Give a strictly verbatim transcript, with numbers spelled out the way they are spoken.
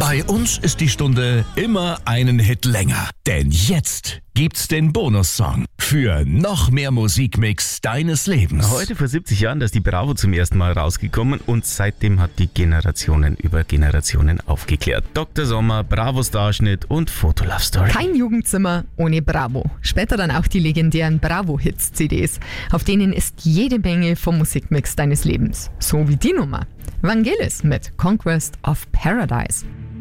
Bei uns ist die Stunde immer einen Hit länger. Denn jetzt gibt's den Bonussong für noch mehr Musikmix deines Lebens. Heute vor siebzig Jahren, da ist die Bravo zum ersten Mal rausgekommen und seitdem hat die Generationen über Generationen aufgeklärt. Doktor Sommer, Bravo-Starschnitt und Foto-Love-Story. Kein Jugendzimmer ohne Bravo. Später dann auch die legendären Bravo-Hits-C Ds. Auf denen ist jede Menge vom Musikmix deines Lebens. So wie die Nummer. Vangelis mit Conquest of Paradise.